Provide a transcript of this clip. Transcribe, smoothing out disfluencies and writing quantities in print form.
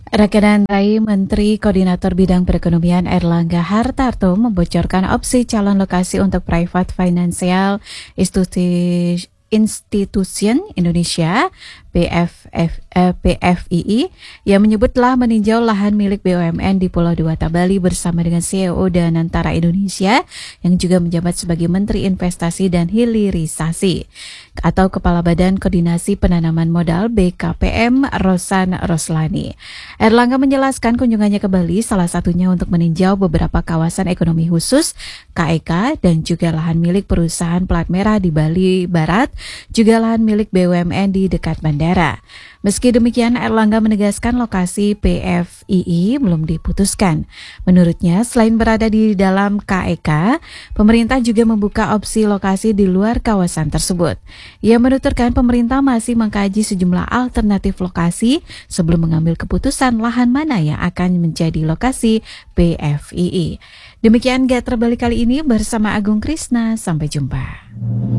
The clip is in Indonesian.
Rekenan Menteri Koordinator Bidang Perekonomian Erlangga Hartarto membocorkan opsi calon lokasi untuk Private Financial Institution Indonesia PFII yang menyebut telah meninjau lahan milik BUMN di Pulau Dewata, Bali bersama dengan CEO Danantara Indonesia yang juga menjabat sebagai Menteri Investasi dan Hilirisasi atau Kepala Badan Koordinasi Penanaman Modal BKPM Rosan Roslani. Erlangga menjelaskan kunjungannya ke Bali salah satunya untuk meninjau beberapa kawasan ekonomi khusus KEK dan juga lahan milik perusahaan plat merah di Bali Barat, juga lahan milik BUMN di dekat bandara. Meski demikian, Erlangga menegaskan lokasi PFII belum diputuskan. Menurutnya, selain berada di dalam KEK, pemerintah juga membuka opsi lokasi di luar kawasan tersebut. Ia menuturkan pemerintah masih mengkaji sejumlah alternatif lokasi sebelum mengambil keputusan lahan mana yang akan menjadi lokasi PFII. Demikian Gather Bali kali ini bersama Agung Krisna. Sampai jumpa.